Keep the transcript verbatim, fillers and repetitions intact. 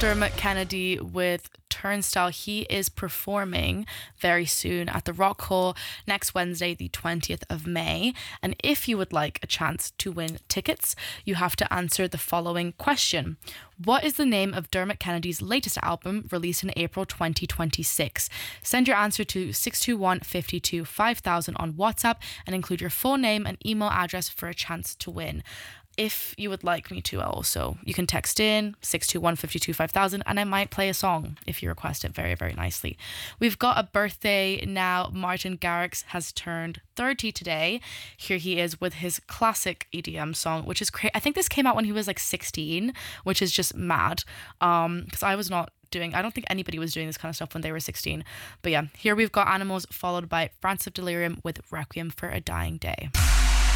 Dermot Kennedy with Turnstile. He is performing very soon at the Rock Hall next Wednesday, the twentieth of May. And if you would like a chance to win tickets, you have to answer the following question. What is the name of Dermot Kennedy's latest album released in April twenty twenty-six? Send your answer to six two one, five two, five thousand on WhatsApp and include your full name and email address for a chance to win. If you would like me to also, you can text in six two one, five two, five thousand and I might play a song if you request it very, very nicely. We've got a birthday now. Martin Garrix has turned thirty today. Here he is with his classic E D M song, which is crazy. I think this came out when he was like sixteen, which is just mad. Um, because I was not doing, I don't think anybody was doing this kind of stuff when they were sixteen. But yeah, here we've got Animals followed by France of Delirium with Requiem for a Dying Day.